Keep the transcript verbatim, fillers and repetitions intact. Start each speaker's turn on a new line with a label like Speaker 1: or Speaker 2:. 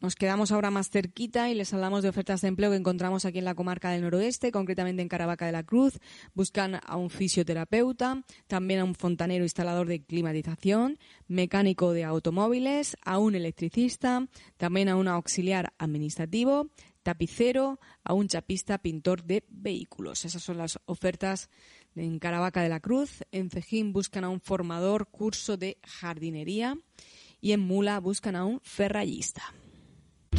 Speaker 1: Nos quedamos ahora más cerquita y les hablamos de ofertas de empleo que encontramos aquí en la comarca del Noroeste, concretamente en Caravaca de la Cruz. Buscan a un fisioterapeuta, también a un fontanero instalador de climatización, mecánico de automóviles, a un electricista, también a un auxiliar administrativo, tapicero, a un chapista pintor de vehículos. Esas son las ofertas en Caravaca de la Cruz. En Cejín buscan a un formador curso de jardinería y en Mula buscan a un ferrallista.